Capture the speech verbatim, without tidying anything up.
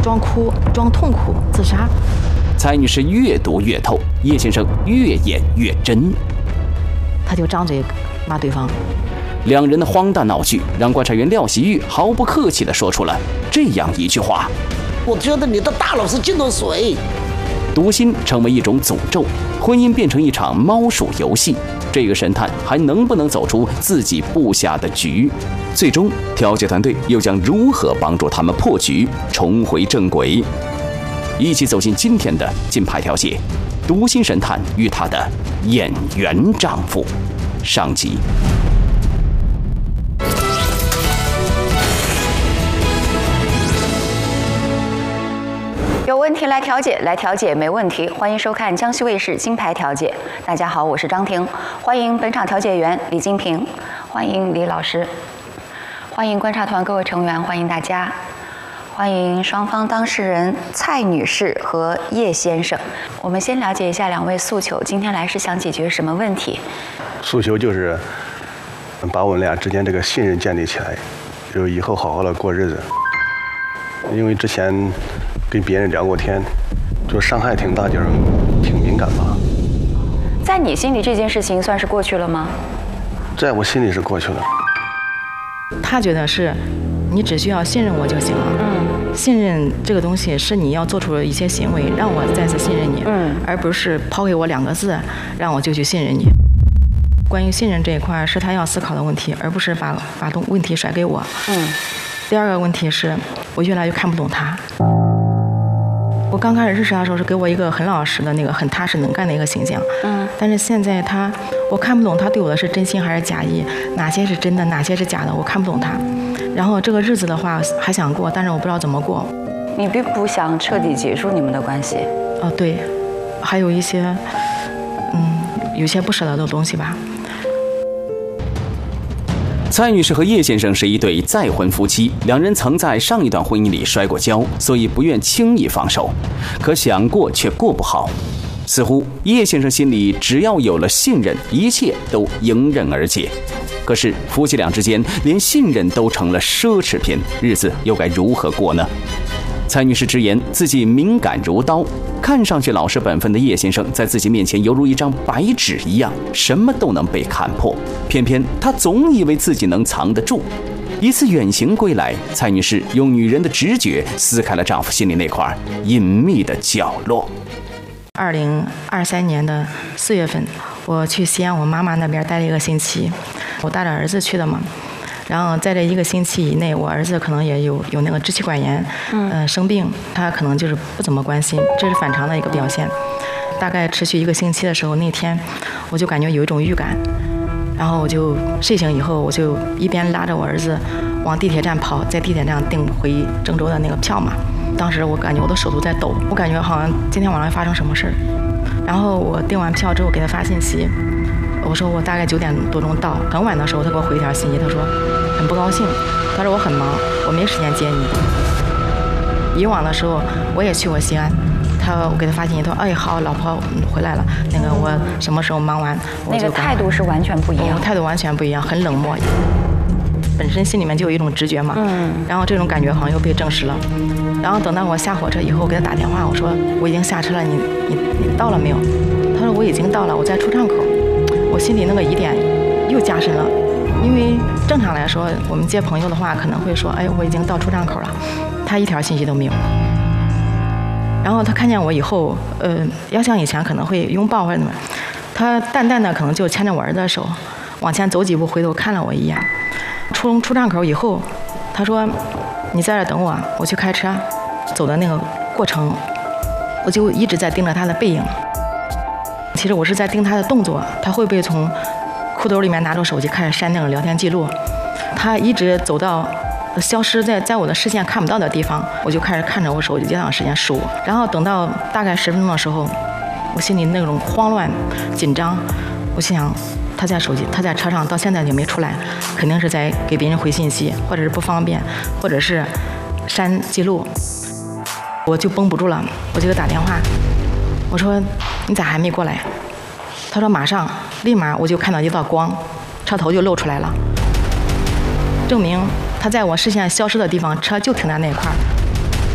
装哭、装痛苦自杀。 蔡女士越读越透，叶先生越演越真。 他就张嘴骂对方。 两人的荒诞闹剧让观察员廖习玉毫不客气地说出了这样一句话： 我觉得你的大脑是进了水。 读心成为一种诅咒，婚姻变成一场猫鼠游戏，这个神探还能不能走出自己布下的局？最终调解团队又将如何帮助他们破局，重回正轨？一起走进今天的金牌调解，读心神探与她的演员丈夫上集。 有问题来调解，来调解没问题。欢迎收看江西卫视金牌调解。大家好，我是张婷，欢迎本场调解员李金平，欢迎李老师，欢迎观察团各位成员，欢迎大家，欢迎双方当事人蔡女士和叶先生。我们先了解一下两位诉求，今天来是想解决什么问题？ 诉求就是把我们俩之间这个信任建立起来，就以后好好的过日子。因为之前跟别人聊过天，就伤害挺大，就是挺敏感吧。 在你心里这件事情算是过去了吗？ 在我心里是过去了。 他觉得是，你只需要信任我就行了。嗯，信任这个东西是你要做出一些行为，让我再次信任你，嗯，而不是抛给我两个字，让我就去信任你。关于信任这一块，是他要思考的问题，而不是把把东问题甩给我。嗯。第二个问题是，我越来越看不懂他。我刚开始认识他的时候，是给我一个很老实的那个很踏实能干的一个形象。嗯。但是现在他，我看不懂他对我的是真心还是假意，哪些是真的，哪些是假的，我看不懂他。然后这个日子的话还想过，但是我不知道怎么过。 你并不想彻底结束你们的关系？ 哦，对，还有一些，嗯，有些不舍得的东西吧。 蔡女士和叶先生是一对再婚夫妻，两人曾在上一段婚姻里摔过跤，所以不愿轻易放手，可想过却过不好。似乎叶先生心里只要有了信任，一切都迎刃而解。可是夫妻俩之间连信任都成了奢侈品，日子又该如何过呢？蔡女士直言自己敏感如刀，看上去老实本分的叶先生在自己面前犹如一张白纸一样，什么都能被看破，偏偏他总以为自己能藏得住。一次远行归来，蔡女士用女人的直觉撕开了丈夫心里那块隐秘的角落。 二零二三年的四月份，我去西安我妈妈那边待了一个星期，我带着儿子去的嘛。然后在这一个星期以内，我儿子可能也有有那个支气管炎，嗯、呃，生病，他可能就是不怎么关心，这是反常的一个表现。大概持续一个星期的时候，那天我就感觉有一种预感，然后我就睡醒以后，我就一边拉着我儿子往地铁站跑，在地铁站订回郑州的那个票嘛。当时我感觉我的手都在抖，我感觉好像今天晚上发生什么事儿。然后我订完票之后给他发信息。我说我大概九点多钟到，很晚的时候他给我回一条信息，他说很不高兴，他说我很忙，我没时间接你。以往的时候我也去过西安，他我给他发信息，他说哎好，老婆回来了，那个我什么时候忙完我就。 那个态度是完全不一样， 态度完全不一样，很冷漠，本身心里面就有一种直觉嘛，嗯，然后这种感觉好像又被证实了。然后等到我下火车以后，我给他打电话，我说我已经下车了，你你你到了没有？他说我已经到了，我在出畅口。我心里那个疑点又加深了，因为正常来说，我们接朋友的话可能会说，哎，我已经到出畅口了，他一条信息都没有。然后他看见我以后，呃，要像以前可能会拥抱或者怎么，他淡淡的可能就牵着我儿子的手，往前走几步，回头看了我一眼。出出畅口以后，他说，你在这等我，我去开车。走的那个过程，我就一直在盯着他的背影。其实我是在盯他的动作，他会不会从裤兜里面拿出手机开始删那种聊天记录。他一直走到消失在在我的视线看不到的地方，我就开始看着我手机多长时间数。然后等到大概十分钟的时候，我心里那种慌乱紧张，我心想他在手机他在车上到现在就没出来，肯定是在给别人回信息，或者是不方便，或者是删记录。我就绷不住了，我就给他打电话，我说你咋还没过来？他说马上，立马我就看到一道光，车头就露出来了，证明他在我视线消失的地方，车就停在那块儿。